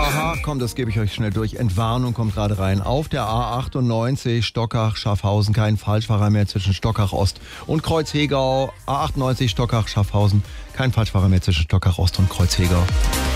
Aha, komm, das gebe ich euch schnell durch. Entwarnung kommt gerade rein. Auf der A98 Stockach-Schaffhausen kein Falschfahrer mehr zwischen Stockach-Ost und Kreuzhegau. A98 Stockach-Schaffhausen kein Falschfahrer mehr zwischen Stockach-Ost und Kreuzhegau.